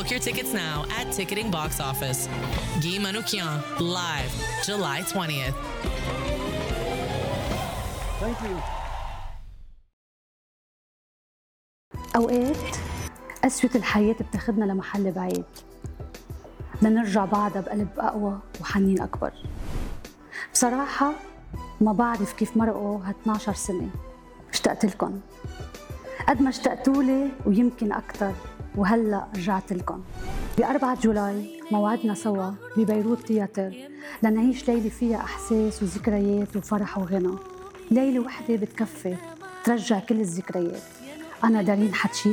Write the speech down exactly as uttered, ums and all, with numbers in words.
Book your tickets now at Ticketing Box Office. Guy Manoukian, live, July twentieth. Thank you. أوقات قسوة الحياة بتاخدنا لمحل بعيد لنرجع بعدها بقلب أقوى وحنين أكبر. بصراحة ما بعرف كيف مرقوا هاتناشر سنة. اشتقت لكم قد ما اشتقتولي ويمكن أكتر، وهلأ رجعت لكم. بأربعة جولاي موعدنا سوا ببيروت تياتر لنعيش ليلة فيها أحساس وذكريات وفرح وغنى. ليلة وحدة بتكفي ترجع كل الذكريات. أنا دارين حتشيت